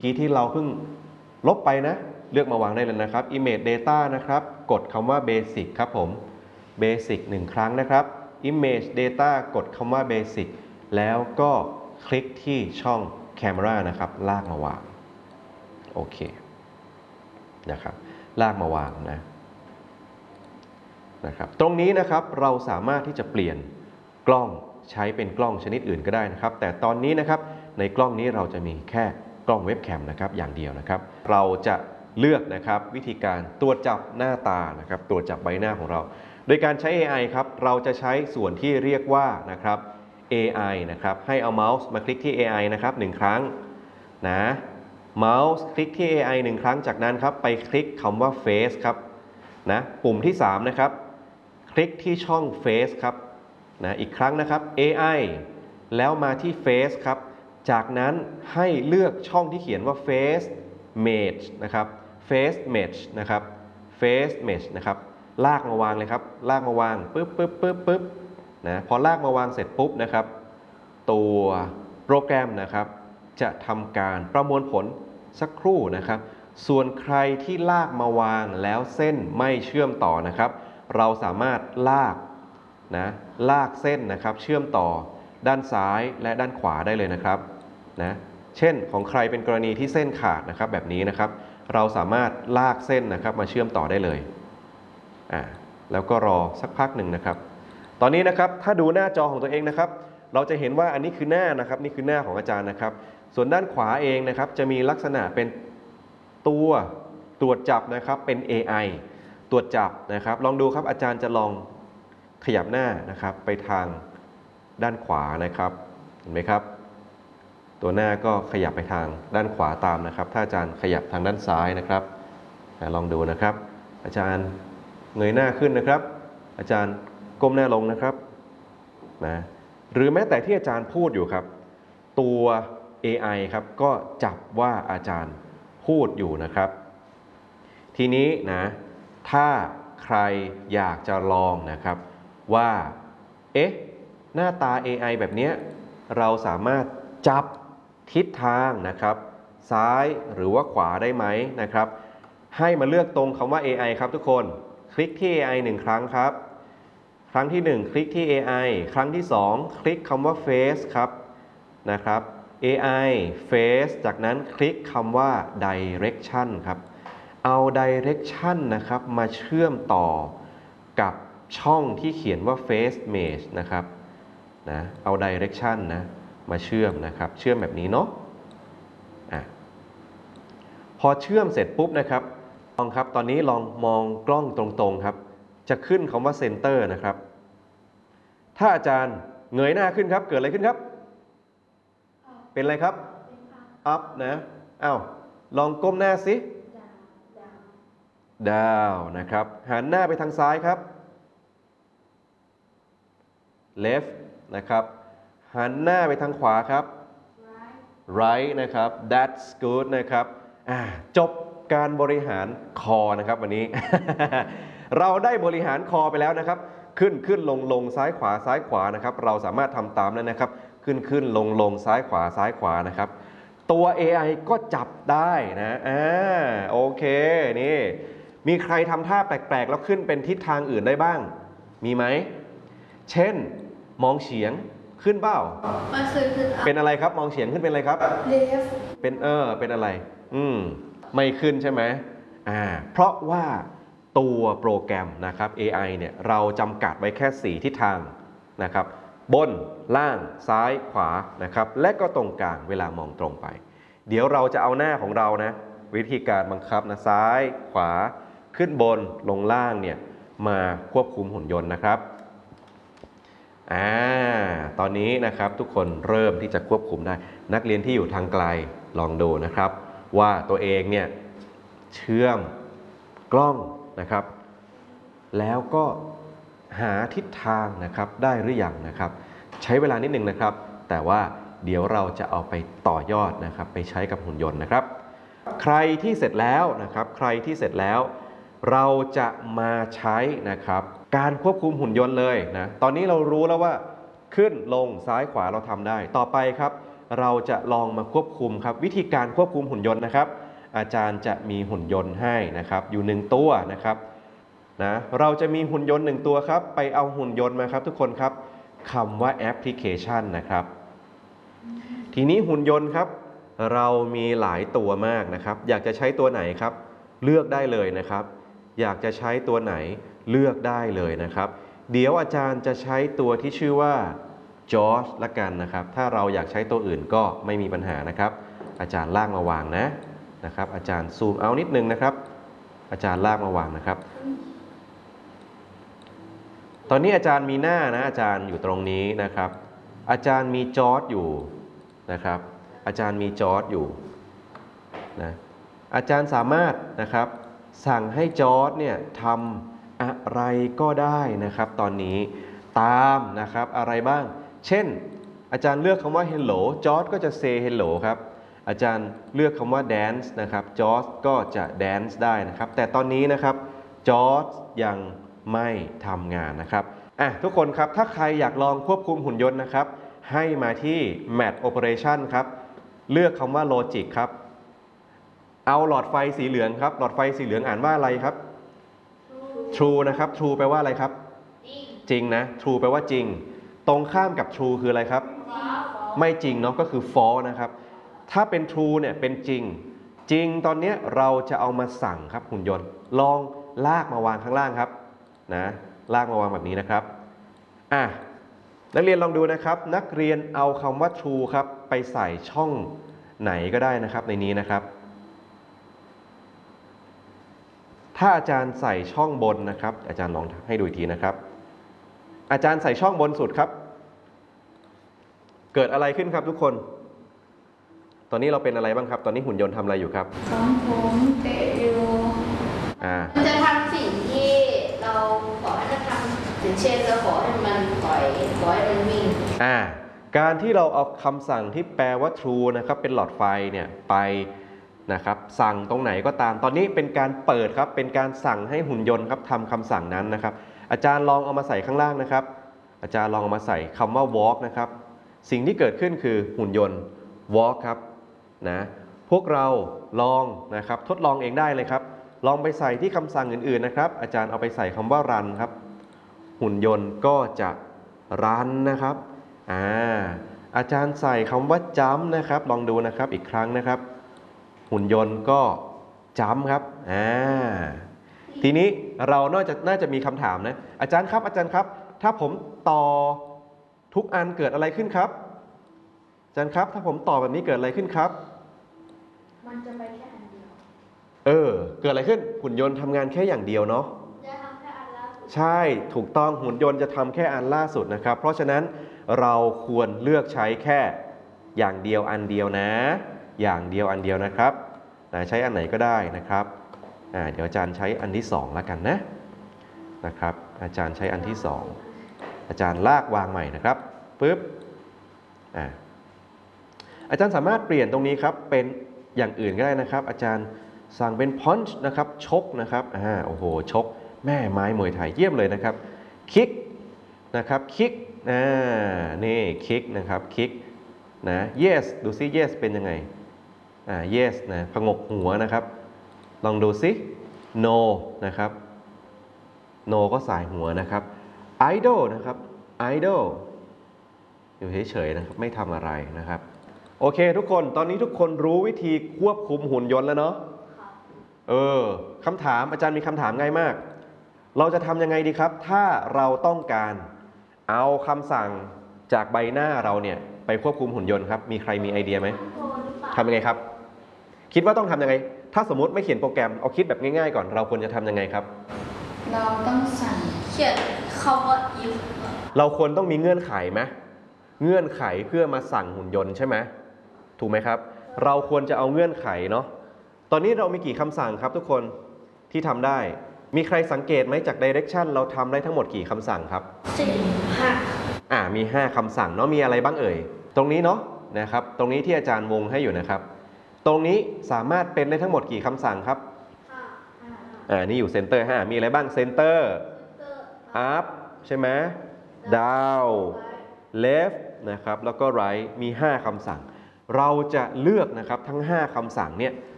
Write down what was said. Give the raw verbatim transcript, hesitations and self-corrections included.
กี้ที่เราเพิ่งลบไปนะเลือกมาวางได้เลยนะครับ Image Data นะครับกดคำว่า Basic ครับผม Basic หนึ่งครั้งนะครับ Image Data กดคำว่า Basic แล้วก็คลิกที่ช่อง Camera นะครับลากมาวางโอเคนะครับลากมาวางนะนะครับตรงนี้นะครับเราสามารถที่จะเปลี่ยนกล้องใช้เป็นกล้องชนิดอื่นก็ได้นะครับแต่ตอนนี้นะครับในกล้องนี้เราจะมีแค่กล้องเว็บแคมนะครับอย่างเดียวนะครับเราจะเลือกนะครับวิธีการตรวจจับหน้าตานะครับตรวจจับใบหน้าของเราโดยการใช้ เอ ไอ ครับเราจะใช้ส่วนที่เรียกว่านะครับ เอ ไอ นะครับให้เอาเมาส์มาคลิกที่ เอ ไอ นะครับหนึ่งครั้งนะเมาส์คลิกที่ เอ ไอ หนึ่งครั้งจากนั้นครับไปคลิกคำว่า Face ครับนะปุ่มที่สามนะครับคลิกที่ช่อง Face ครับนะอีกครั้งนะครับ เอ ไอ แล้วมาที่ Face ครับจากนั้นให้เลือกช่องที่เขียนว่า Face Mesh นะครับ Face Mesh นะครับ Face Mesh นะครับลากมาวางเลยครับลากมาวางปึ๊บปึ๊บปึ๊บปึ๊บนะพอลากมาวางเสร็จปุ๊บนะครับตัวโปรแกรมนะครับจะทำการประมวลผลสักครู่นะครับส่วนใครที่ลากมาวางแล้วเส้นไม่เชื่อมต่อนะครับเราสามารถลากนะลากเส้นนะครับเชื่อมต่อด้านซ้ายและด้านขวาได้เลยนะครับนะเช่นของใครเป็นกรณีที่เส้นขาดนะครับแบบนี้นะครับเราสามารถลากเส้นนะครับมาเชื่อมต่อได้เลยอ่าแล้วก็รอสักพักหนึ่งนะครับตอนนี้นะครับถ้าดูหน้าจอของตัวเองนะครับเราจะเห็นว่าอันนี้คือหน้านะครับนี่คือหน้าของอาจารย์นะครับส่วนด้านขวาเองนะครับจะมีลักษณะเป็นตัวตรวจจับนะครับเป็น เอ ไอ ตรวจจับนะครับลองดูครับอาจารย์จะลองขยับหน้านะครับไปทางด้านขวานะครับเห็นไหมครับตัวหน้าก็ขยับไปทางด้านขวาตามนะครับถ้าอาจารย์ขยับทางด้านซ้ายนะครับลองดูนะครับอาจารย์เงยหน้าขึ้นนะครับอาจารย์ก้มหน้าลงนะครับนะหรือแม้แต่ที่อาจารย์พูดอยู่ครับตัว เอ ไอ ครับก็จับว่าอาจารย์พูดอยู่นะครับทีนี้นะถ้าใครอยากจะลองนะครับว่าเอ๊ะหน้าตา เอ ไอ แบบนี้เราสามารถจับทิศทางนะครับซ้ายหรือว่าขวาได้ไหมนะครับให้มาเลือกตรงคำว่า เอ ไอ ครับทุกคนคลิกที่ เอ ไอ หนึ่งครั้งครับครั้งที่หนึ่งคลิกที่ เอ ไอ ครั้งที่สองคลิกคำว่า Face ครับนะครับ เอ ไอ Face จากนั้นคลิกคำว่า Direction ครับเอา Direction นะครับมาเชื่อมต่อกับช่องที่เขียนว่า Face Mesh นะครับนะเอา Direction นะมาเชื่อมนะครับเชื่อมแบบนี้เนาะอ่ะพอเชื่อมเสร็จปุ๊บนะครับลองครับตอนนี้ลองมองกล้องตรงๆครับจะขึ้นคำว่า Center นะครับถ้าอาจารย์เงยหน้าขึ้นครับเกิดอะไรขึ้นครับเป็นอะไรครับ up นะอ้าวลองก้มหน้าสิ down นะครับหันหน้าไปทางซ้ายครับ left นะครับหันหน้าไปทางขวาครับ right นะครับ that's good นะครับจบการบริหารคอนะครับวันนี้ เราได้บริหารคอไปแล้วนะครับขึ้นขึ้นลงลงซ้ายขวาซ้ายขวานะครับเราสามารถทำตามแล้วนะครับขึ้นขึ้นลงลงซ้ายขวาซ้ายขวานะครับตัว เอ ไอ ก็จับได้นะอ่าโอเคนี่มีใครทำท่าแปลกๆแล้วขึ้นเป็นทิศทางอื่นได้บ้างมีไหมเช่นมองเฉียงขึ้นเปล่าเป็นอะไรครับมองเฉียงขึ้นเป็นอะไรครับ left เป็นเออเป็นอะไรอืมไม่ขึ้นใช่ไหมอ่าเพราะว่าตัวโปรแกรมนะครับ เอ ไอ เนี่ยเราจำกัดไว้แค่สี่ทิศทางนะครับบนล่างซ้ายขวานะครับและก็ตรงกลางเวลามองตรงไปเดี๋ยวเราจะเอาหน้าของเรานะวิธีการบังคับนะซ้ายขวาขึ้นบนลงล่างเนี่ยมาควบคุมหุ่นยนต์นะครับอ่าตอนนี้นะครับทุกคนเริ่มที่จะควบคุมได้นักเรียนที่อยู่ทางไกลลองดูนะครับว่าตัวเองเนี่ยเชื่อมกล้องนะครับแล้วก็หาทิศทางนะครับได้หรือยังนะครับใช้เวลานิดนึงนะครับแต่ว่าเดี๋ยวเราจะเอาไปต่อยอดนะครับไปใช้กับหุ่นยนต์นะครับใครที่เสร็จแล้วนะครับใครที่เสร็จแล้วเราจะมาใช้นะครับการควบคุมหุ่นยนต์เลยนะตอนนี้เรารู้แล้วว่าขึ้นลงซ้ายขวาเราทำได้ต่อไปครับเราจะลองมาควบคุมครับวิธีการควบคุมหุ่นยนต์นะครับอาจารย์จะมีหุ่นยนต์ให้นะครับอยู่หนึ่งตัวนะครับนะเราจะมีหุ่นยนต์หนึ่งตัวครับไปเอาหุ่นยนต์มาครับทุกคนครับคำว่าแอปพลิเคชันนะครับทีนี้หุ่นยนต์ครับเรามีหลายตัวมากนะครับอยากจะใช้ตัวไหนครับเลือกได้เลยนะครับอยากจะใช้ตัวไหนเลือกได้เลยนะครับเดี๋ยวอาจารย์จะใช้ตัวที่ชื่อว่าจอร์จละกันนะครับถ้าเราอยากใช้ตัวอื่นก็ไม่มีปัญหานะครับอาจารย์ลากมาวางนะนะครับอาจารย์ซูมเอานิดนึงนะครับอาจารย์ลากมาวางนะครับตอนนี้อาจารย์มีหน้านะอาจารย์อยู่ตรงนี้นะครับอาจารย์มีจอร์จอยู่นะครับอาจารย์มีจอร์จอยู่นะอาจารย์สามารถนะครับสั่งให้จอร์จเนี่ยทำอะไรก็ได้นะครับตอนนี้ตามนะครับอะไรบ้างเช่นอาจารย์เลือกคำว่า hello จอร์จก็จะ say hello ครับอาจารย์เลือกคำว่า dance นะครับจอร์จก็จะ dance ได้นะครับแต่ตอนนี้นะครับจอร์จยังไม่ทำงานนะครับอ่ะทุกคนครับถ้าใครอยากลองควบคุมหุ่นยนต์นะครับให้มาที่ Math Operation ครับเลือกคำว่า Logic ครับเอาหลอดไฟสีเหลืองครับหลอดไฟสีเหลืองอ่านว่าอะไรครับ True นะครับ True แปลว่าอะไรครับจริงนะ True แปลว่าจริงตรงข้ามกับ True คืออะไรครับไม่จริงเนาะก็คือ False นะครับถ้าเป็น True เนี่ยเป็นจริงจริงตอนนี้เราจะเอามาสั่งครับหุ่นยนต์ลองลากมาวางข้างล่างครับนะลากมาวางแบบนี้นะครับอ่ะนักเรียนลองดูนะครับนักเรียนเอาคำว่า True ครับไปใส่ช่องไหนก็ได้นะครับในนี้นะครับถ้าอาจารย์ใส่ช่องบนนะครับอาจารย์ลองให้ดูอีกทีนะครับอาจารย์ใส่ช่องบนสุดครับเกิดอะไรขึ้นครับทุกคนตอนนี้เราเป็นอะไรบ้างครับตอนนี้หุ่นยนต์ทำอะไรอยู่ครับของผมเตะอยู่อ่ามันจะทำสิ่งที่เราขอให้มันทำอย่างเช่นเราขอให้มันปล่อยขอให้มันวิ่งอ่าการที่เราเอาคำสั่งที่แปลว่า true นะครับเป็นหลอดไฟเนี่ยไปนะครับสั่งตรงไหนก็ตามตอนนี้เป็นการเปิดครับเป็นการสั่งให้หุ่นยนต์ครับทำคำสั่งนั้นนะครับอาจารย์ลองเอามาใส่ข้างล่างนะครับอาจารย์ลองเอามาใส่คำว่า walk นะครับสิ่งที่เกิดขึ้นคือหุ่นยนต์ walk ครับนะพวกเราลองนะครับทดลองเองได้เลยครับลองไปใส่ที่คำสั่งอื่นๆนะครับอาจารย์เอาไปใส่คำว่า run ครับหุ่นยนต์ก็จะ run นะครับอ่าอาจารย์ใส่คำว่า jump นะครับลองดูนะครับอีกครั้งนะครับหุ่นยนต์ก็จัมป์ครับอ่าทีนี้เราน่าจะน่าจะมีคำถามนะอาจารย์ครับอาจารย์ครับถ้าผมต่อทุกอันเกิดอะไรขึ้นครับอาจารย์ครับถ้าผมต่อแบบนี้เกิดอะไรขึ้นครับมันจะไปแค่อันเดียวเออเกิดอะไรขึ้นหุ่นยนต์ทำงานแค่อย่างเดียวเนาะจะทำแค่อันล่าสุดใช่ถูกต้องหุ่นยนต์จะทำแค่อันล่าสุดนะครับเพราะฉะนั้นเราควรเลือกใช้แค่อย่างเดียวอันเดียวนะอย่างเดียวอันเดียวนะครับใช้อันไหนก็ได้นะครับเดี๋ยวอาจารย์ใช้อันที่สองแล้วกันนะนะครับอาจารย์ใช้อันที่สองอาจารย์ลากวางใหม่นะครับปึ๊บอ่าอาจารย์สามารถเปลี่ยนตรงนี้ครับเป็นอย่างอื่นก็ได้นะครับอาจารย์สั่งเป็น punch นะครับชกนะครับอ่าโอ้โหชกแม่ไม้มวยไทยเยี่ยมเลยนะครับ kick นะครับ kick อ่านี่ kick นะครับ kick นะ yes ดูซิ yes เป็นยังไงอ่า yes นะผงกหัวนะครับลองดูซิ no นะครับ no ก็สายหัวนะครับ idle นะครับ idle อยู่เฉยๆนะครับไม่ทำอะไรนะครับโอเคทุกคนตอนนี้ทุกคนรู้วิธีควบคุมหุ่นยนต์แล้วเนาะเออคำถามอาจารย์มีคำถามง่ายมากเราจะทำยังไงดีครับถ้าเราต้องการเอาคำสั่งจากใบหน้าเราเนี่ยไปควบคุมหุ่นยนต์ครับมีใครมีไอเดียไหมทำยังไงครับคิดว่าต้องทำยังไงถ้าสมมติไม่เขียนโปรแกรมเอาคิดแบบง่ายๆก่อนเราควรจะทำยังไงครับเราต้องสั่งเขียนคำว่า if เราควรต้องมีเงื่อนไขไหมเงื่อนไขเพื่อมาสั่งหุ่นยนต์ใช่ไหมถูกไหมครับเราควรจะเอาเงื่อนไขเนาะตอนนี้เรามีกี่คำสั่งครับทุกคนที่ทำได้มีใครสังเกตไหมจาก direction เราทำได้ทั้งหมดกี่คำสั่งครับสี่ห้าอ่ามีห้าคำสั่งเนาะมีอะไรบ้างเอ่ยตรงนี้เนาะนะครับตรงนี้ที่อาจารย์วงให้อยู่นะครับตรงนี้สามารถเป็นได้ทั้งหมดกี่คำสั่งครับอ่านี่อยู่ center ห้ามีอะไรบ้าง center up ใช่ไหม down left นะครับแล้วก็ right มีห้าคำสั่งเราจะเลือกนะครับทั้งห้าคำสั่งเนี่ย